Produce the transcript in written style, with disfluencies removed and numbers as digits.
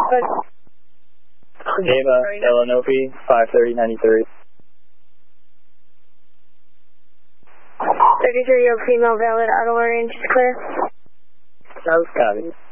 Ava, Illinois, 53093. 33-year-old female valid auto range is clear. Copy.